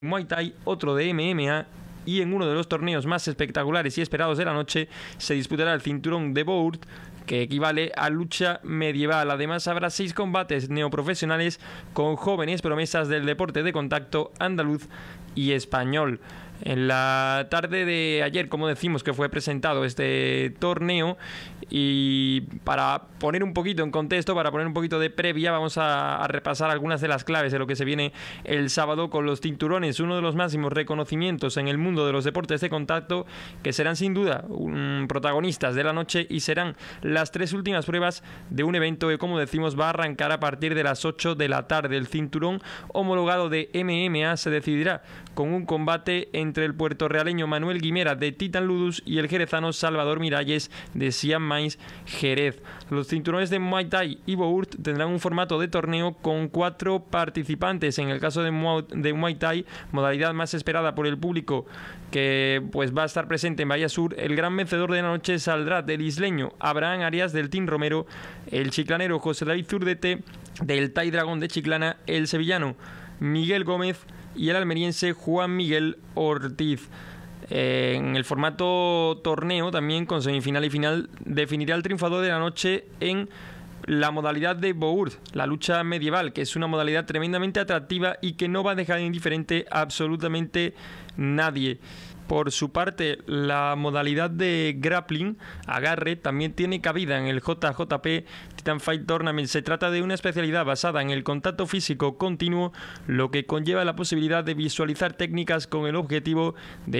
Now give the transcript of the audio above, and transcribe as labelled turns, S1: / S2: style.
S1: Muay Thai, otro de MMA, y en uno de los torneos más espectaculares y esperados de la noche se disputará el cinturón de Bourd, que equivale a lucha medieval. Además habrá 6 combates neoprofesionales con jóvenes promesas del deporte de contacto andaluz y español. En la tarde de ayer, como decimos, que fue presentado este torneo, y para poner un poquito en contexto, para poner un poquito de previa, vamos a repasar algunas de las claves de lo que se viene el sábado con los cinturones, uno de los máximos reconocimientos en el mundo de los deportes de contacto, que serán sin duda protagonistas de la noche y serán las 3 últimas pruebas de un evento que, como decimos, va a arrancar a partir de las 8 de la tarde. El cinturón homologado de MMA se decidirá con un combate entre el puertorrealeño Manuel Guimera de Titan Ludus y el jerezano Salvador Miralles de Siam Mais Jerez. Los cinturones de Muay Thai y Bourd tendrán un formato de torneo con 4 participantes. En el caso de Muay Thai, modalidad más esperada por el público, que pues va a estar presente en Bahía Sur, el gran vencedor de la noche saldrá del isleño Abraham Arias del Team Romero, el chiclanero José David Zurdete del Thai Dragón de Chiclana, el sevillano Miguel Gómez y el almeriense Juan Miguel Ortiz. En el formato torneo, también con semifinal y final, definirá el triunfador de la noche en la modalidad de Bourd, la lucha medieval, que es una modalidad tremendamente atractiva y que no va a dejar indiferente a absolutamente nadie. Por su parte, la modalidad de grappling, agarre, también tiene cabida en el JJP Titan Fight Tournament. Se trata de una especialidad basada en el contacto físico continuo, lo que conlleva la posibilidad de visualizar técnicas con el objetivo de